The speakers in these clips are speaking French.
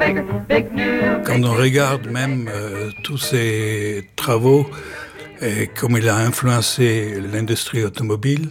Quand on regarde même tous ces travaux et comme il a influencé l'industrie automobile,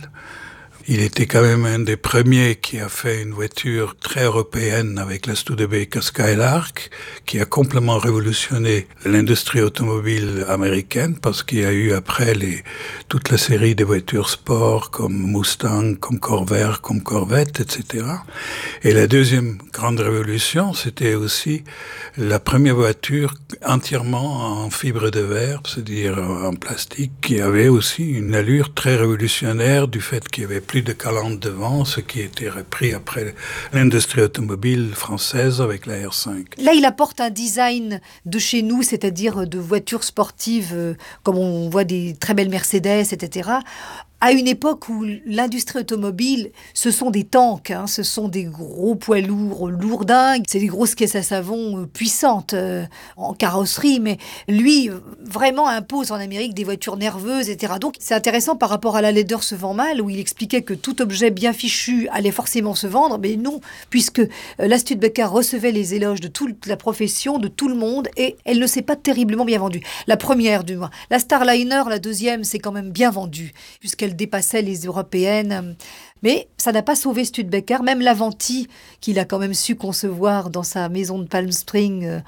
il était quand même un des premiers qui a fait une voiture très européenne avec la Studebaker Skylark, qui a complètement révolutionné l'industrie automobile américaine parce qu'il y a eu après toute la série des voitures sport comme Mustang, comme Corvair, comme Corvette, etc. Et la deuxième grande révolution, c'était aussi la première voiture entièrement en fibre de verre, c'est-à-dire en plastique, qui avait aussi une allure très révolutionnaire du fait qu'il y avait plus de calandre devant, ce qui était repris après l'industrie automobile française avec la R5. Là, il apporte un design de chez nous, c'est-à-dire de voitures sportives, comme on voit des très belles Mercedes, etc., à une époque où l'industrie automobile, ce sont des tanks, ce sont des gros poids lourds, lourdingues, c'est des grosses caisses à savon puissantes en carrosserie, mais lui, vraiment impose en Amérique des voitures nerveuses, etc. Donc c'est intéressant par rapport à La laideur se vend mal, où il expliquait que tout objet bien fichu allait forcément se vendre, mais non, puisque la Studebaker recevait les éloges de toute la profession, de tout le monde, et elle ne s'est pas terriblement bien vendue. La première, du moins. La Starliner, la deuxième, c'est quand même bien vendue, puisqu'elle dépassait les européennes. Mais ça n'a pas sauvé Studebaker, même l'Avanti, qu'il a quand même su concevoir dans sa maison de Palm Springs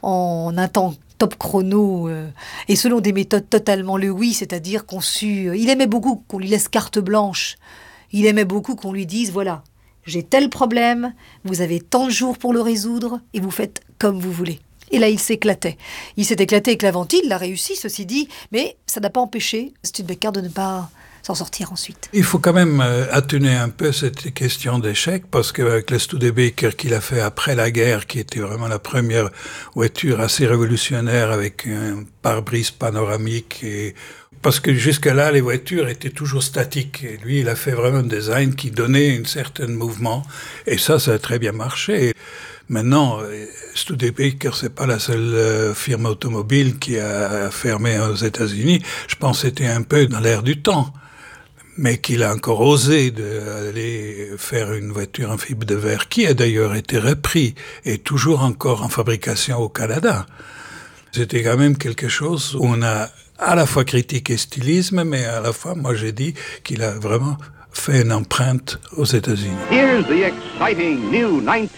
en un temps top chrono et selon des méthodes totalement Lewis, c'est-à-dire il aimait beaucoup qu'on lui laisse carte blanche. Il aimait beaucoup qu'on lui dise, voilà, j'ai tel problème, vous avez tant de jours pour le résoudre et vous faites comme vous voulez. Et là, il s'éclatait. Il s'est éclaté avec l'Avanti, il l'a réussi, ceci dit, mais ça n'a pas empêché Studebaker de ne pas s'en sortir ensuite. Il faut quand même atténuer un peu cette question d'échec, parce qu'avec le Studebaker qu'il a fait après la guerre, qui était vraiment la première voiture assez révolutionnaire avec un pare-brise panoramique, parce que jusque-là, les voitures étaient toujours statiques. Et lui, il a fait vraiment un design qui donnait un certain mouvement, et ça a très bien marché. Maintenant, Studebaker, c'est pas la seule firme automobile qui a fermé aux États-Unis. Je pense que c'était un peu dans l'air du temps. Mais qu'il a encore osé d'aller faire une voiture en fibre de verre, qui a d'ailleurs été repris et toujours encore en fabrication au Canada. C'était quand même quelque chose où on a à la fois critiqué stylisme, mais à la fois, moi j'ai dit qu'il a vraiment fait une empreinte aux États-Unis. Here's the exciting new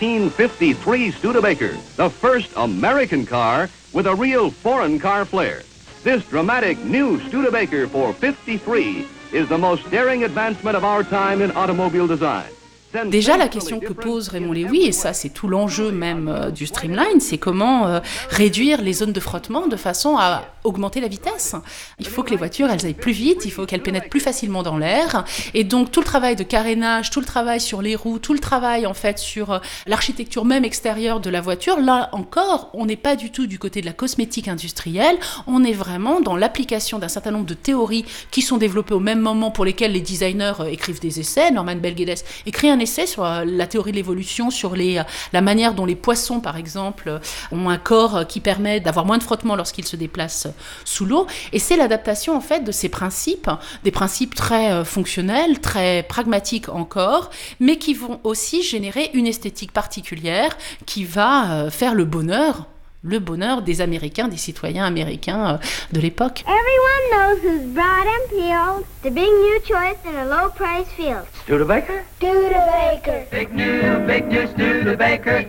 1953 Studebaker, the first American car with a real foreign car flair. This dramatic new Studebaker for 53 is the most daring advancement of our time in automobile design. Déjà, la question que pose Raymond Lévy, et ça c'est tout l'enjeu même du Streamline, c'est comment réduire les zones de frottement de façon à augmenter la vitesse. Il faut que les voitures elles aillent plus vite, il faut qu'elles pénètrent plus facilement dans l'air, et donc tout le travail de carénage, tout le travail sur les roues, tout le travail en fait sur l'architecture même extérieure de la voiture, là encore, on n'est pas du tout du côté de la cosmétique industrielle, on est vraiment dans l'application d'un certain nombre de théories qui sont développées au même moment, pour lesquelles les designers écrivent des essais. Norman Bel Geddes écrit un essai sur la théorie de l'évolution, sur la manière dont les poissons, par exemple, ont un corps qui permet d'avoir moins de frottement lorsqu'ils se déplacent sous l'eau. Et c'est l'adaptation, en fait, de ces principes, des principes très fonctionnels, très pragmatiques encore, mais qui vont aussi générer une esthétique particulière qui va faire le bonheur des Américains, des citoyens américains de l'époque. Everyone knows who's broad and peeled, the big new choice in a low price field. Studebaker? Studebaker. Big new Studebaker.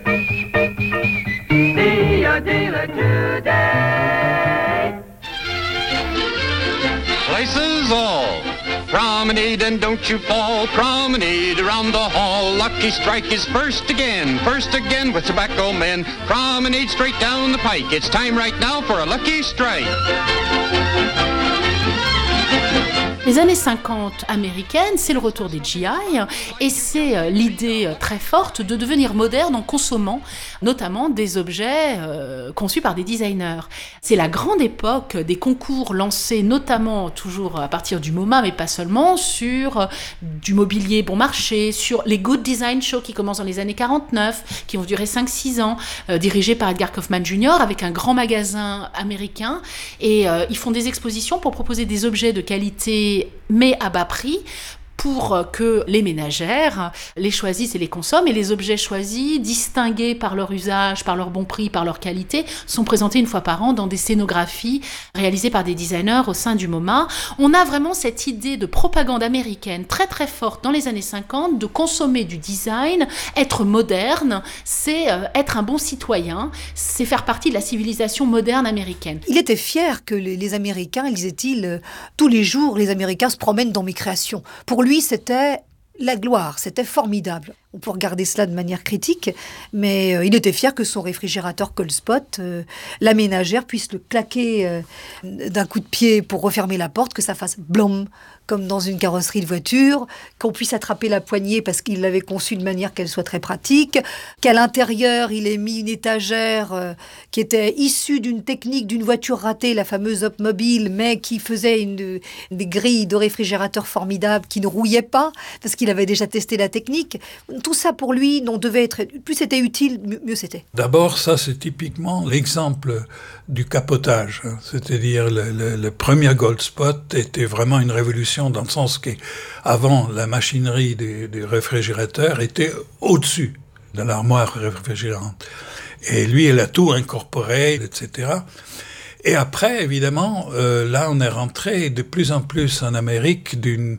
See your dealer today. Places all. Promenade and don't you fall. Promenade around the hall. Lucky Strike is first again with tobacco men. Promenade straight down the pike. It's time right now for a Lucky Strike. Les années 50 américaines, c'est le retour des GI et c'est l'idée très forte de devenir moderne en consommant notamment des objets conçus par des designers. C'est la grande époque des concours lancés notamment toujours à partir du MoMA, mais pas seulement, sur du mobilier bon marché, sur les Good Design Shows qui commencent dans les années 49, qui vont durer 5-6 ans, dirigés par Edgar Kaufman Jr. avec un grand magasin américain. Et ils font des expositions pour proposer des objets de qualité mais à bas prix, pour que les ménagères les choisissent et les consomment. Et les objets choisis, distingués par leur usage, par leur bon prix, par leur qualité, sont présentés une fois par an dans des scénographies réalisées par des designers au sein du MoMA. On a vraiment cette idée de propagande américaine très très forte dans les années 50, de consommer du design, être moderne, c'est être un bon citoyen, c'est faire partie de la civilisation moderne américaine. Il était fier que les Américains, disait-il, tous les jours, les Américains se promènent dans mes créations. Pour lui, c'était la gloire, c'était formidable. On peut regarder cela de manière critique, mais il était fier que son réfrigérateur Colespot, la ménagère puisse le claquer d'un coup de pied pour refermer la porte, que ça fasse blom, comme dans une carrosserie de voiture, qu'on puisse attraper la poignée parce qu'il l'avait conçue de manière qu'elle soit très pratique, qu'à l'intérieur, il ait mis une étagère qui était issue d'une technique d'une voiture ratée, la fameuse Hopmobile, mais qui faisait des grilles de réfrigérateur formidables qui ne rouillaient pas, parce qu'il avait déjà testé la technique. Tout ça, pour lui, devait être... Plus c'était utile, mieux c'était. D'abord, ça, c'est typiquement l'exemple du capotage. C'est-à-dire, le premier Goldspot était vraiment une révolution dans le sens qu'avant, la machinerie du réfrigérateur était au-dessus de l'armoire réfrigérante. Et lui, il a tout incorporé, etc. Et après, évidemment, là, on est rentré de plus en plus en Amérique d'une